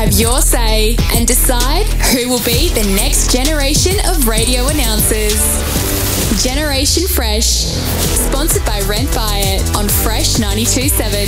have your say and decide who will be the next generation of radio announcers. Generation Fresh, sponsored by Rent Buy It on Fresh 92.7.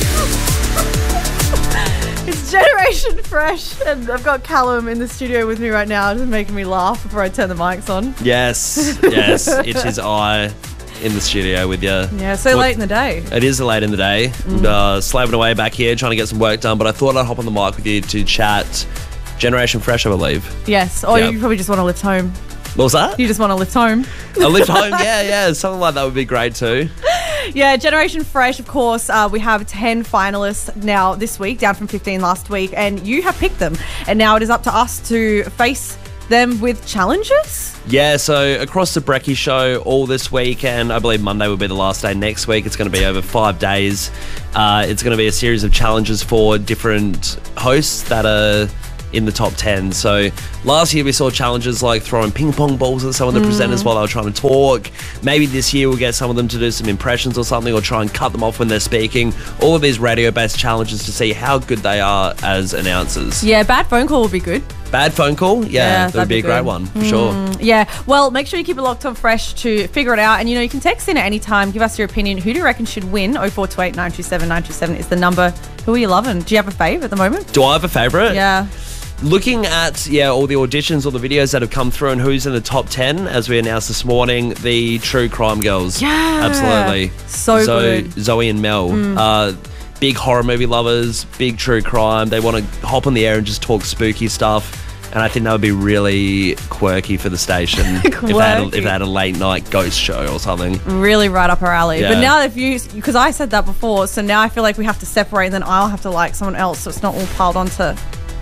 It's Generation Fresh, and I've got Callum in the studio with me right now, just making me laugh before I turn the mics on. Yes, it is I in the studio with you. Yeah, so late in the day. It is late in the day. Slaving away back here, trying to get some work done, but I thought I'd hop on the mic with you to chat Generation Fresh, I believe. Yes, or you probably just want to lift home. What was that? You just want to lift home. A lift home? Yeah. Something like that would be great too. Yeah, Generation Fresh, of course. We have 10 finalists now this week, down from 15 last week, and you have picked them. And now it is up to us to face them with challenges. Yeah, so across the Brekkie show all this week, and I believe Monday will be the last day next week. It's going to be over 5 days. It's going to be a series of challenges for different hosts that are in the top 10. So last year we saw challenges like throwing ping pong balls at some of the presenters while they were trying to talk. Maybe this year we'll get some of them to do some impressions or something, or try and cut them off when they're speaking. All of these radio-based challenges to see how good they are as announcers. Yeah, bad phone call would be good. Bad phone call? Yeah, that would be a great one, for sure. Yeah, well, make sure you keep it locked on Fresh to figure it out. And, you can text in at any time. Give us your opinion. Who do you reckon should win? 0428 927 927 is the number. Who are you loving? Do you have a fave at the moment? Do I have a favourite? Yeah. Looking at, all the auditions or the videos that have come through and who's in the top 10, as we announced this morning, the True Crime Girls. Yeah. Absolutely. So good. Zoe and Mel. Big horror movie lovers, big true crime. They want to hop on the air and just talk spooky stuff. And I think that would be really quirky for the station if they had a late night ghost show or something. Really right up our alley. Yeah. But now because I said that before, so now I feel like we have to separate, and then I'll have to like someone else, so it's not all piled onto...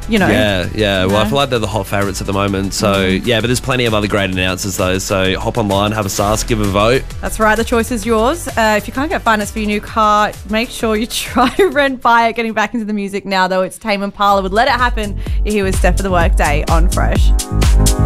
Yeah. Well, I feel like they're the hot favourites at the moment. So, but there's plenty of other great announcers, though. So, hop online, have a sus, give a vote. That's right. The choice is yours. If you can't get finance for your new car, make sure you try Rent Buy It. Getting back into the music now, though. It's Tame Impala with Let It Happen. You're here with Steph for the Workday on Fresh.